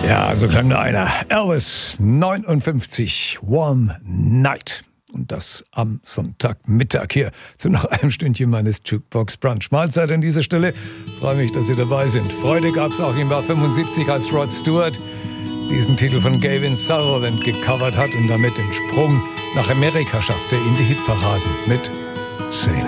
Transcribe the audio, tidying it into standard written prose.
Ja, so klang da einer. Elvis, 59, One Night. Und das am Sonntagmittag hier zu noch einem Stündchen meines Jukebox Brunch. Mahlzeit an dieser Stelle. Freue mich, dass Sie dabei sind. Freude gab es auch im Jahr 75, als Rod Stewart diesen Titel von Gavin Sutherland gecovert hat und damit den Sprung nach Amerika schaffte in die Hitparaden mit Sailor.